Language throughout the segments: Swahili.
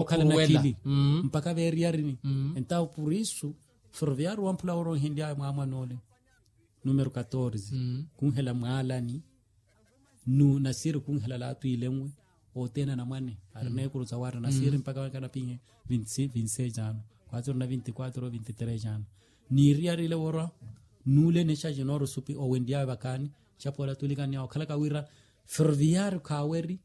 kala na kili mpaka veriarini então por isso Ferroviário ampla oro hindia mama nole número 14 kunhela mwalani nu nasiri kunhela la tu ilemwe o tena na mane arne kuruza wara nasiri mpaka kana pinge 26 jana kwazo na 24 23 jana ni riari le woro nule ne charge noro supi o wendia bakani chapola tulikani o kala kawira Ferroviário kaweri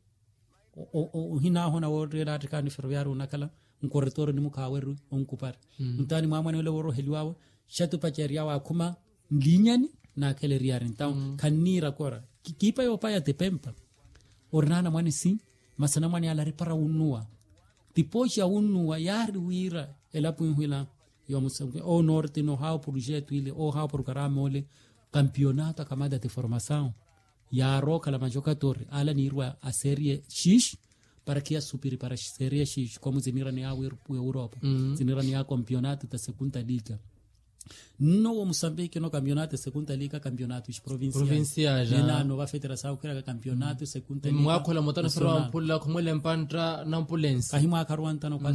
o hina hona woro la tikani Ferroviário nakala un corretore ni mukaweru on kupar ntani mama ne le woro heliwawa shatu pacheria wa kuma linyani na kele riari então kanira kora kipa yo paya te pempa ornana mani sim masana mani ala repara unua tipocha unua yari wira ela punhila yo musamke o norte no how projeto ile o how programa ole campeonato camada de formação ya roca la majocatori ala nirwa a série X para que a superi para a série X como zinira ni a Europa zinira ni a campeonato da segunda liga no Moçambique no campeonato da segunda liga campeonatos provinciais na nova federação que era campeonato segunda liga mwa kola motana sura pulla como lempantra na ambulense kahima karwanta no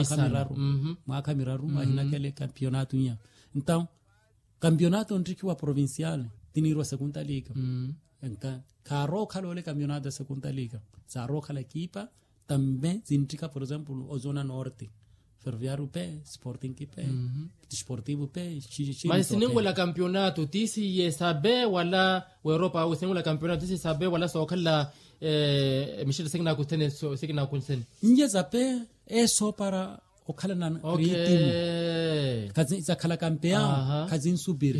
kwa kameraru ahina kele campeonato nya então campeonato ndikiwa provincial tinirwa segunda liga então caro kalole campeonato da segunda liga zaro kala equipa também zintika por exemplo o zona norte Ferroviário pé, Sporting pé, Desportivo pé, mas se ninguém la campeonato tisi sabe wala Europa ou se ninguém la campeonato tisi sabe wala só aquela Michel Segna kutene Segna kunsen ninja zape é só para o kala na ritmo kazi za kala campeão kazi subir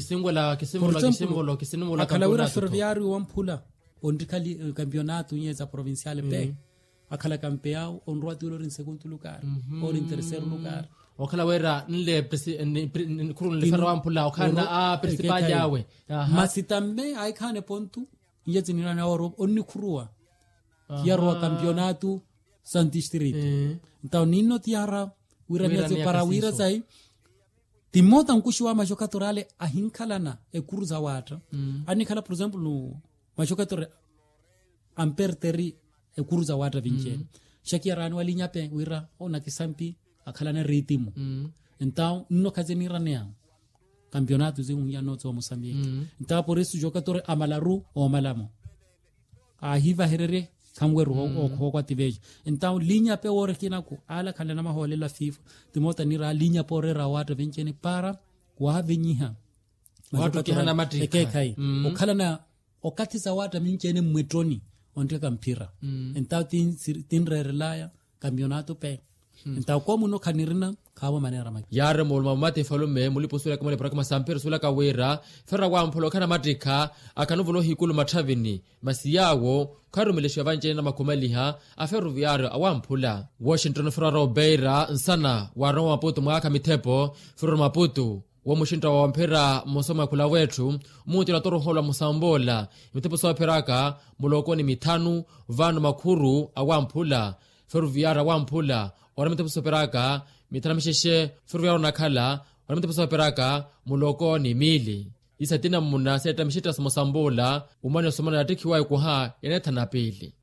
kisimbola kala Ferroviário wampula ondikali campeonato nyeza provincial pé akala campeão onroa tulo in segundo lugar ou in terceiro lugar okala wera nle kurun le ferro ampula okana a principal yawe mas também ai kane ponto yezi ni na Europa onni kurua kiaro campeonato San Distrito então nino tiara wira nyaze para wira sai timota nkushwa majokatorale ahinkalana e kuruza wata anikala por exemplo no majokator Ampere Terry e kuruza wata vinche shakia rani walinya pe wira ona kisampi akala na ritmo então no kazenira nea campeonato zingu ya noto Moçambique então por isso jogador amalaru o malamo a hiva herere kamweru o kwa tiveje então linha pe ore kinako ala kala na mahole la FIFA timota nira linha porera wata vinche ni para wa vinyiha watu kihana matrika okala na okati za wata minche ni mwetoni onteka mpira então tin relaya campeonato pe então como no kanirina kawa manera maki yare molma mate falume muliposula kama lepara kama sampere sula kawera ferra wa mpolo kana matrika akanuvulo hikulu mathavini masiyawo karumelesha vanje na makomaliha a Ferroviário awamphula Washington Ferraro Beira nsana wa Roma Maputo mwaka mitepo Ferro Maputo wa mushinta wa mpera mosoma kula wetu muti la toro hola musambola mitepo so peraka mulokoni mitanu vanu makuru awamphula Ferroviário awampula ora mitepo so peraka mitamisheshe Ferroviário nakhala ora mitepo so peraka mulokoni mili isatina muna seta mishita mosambola umani somana atikiwa kuha yanetana pili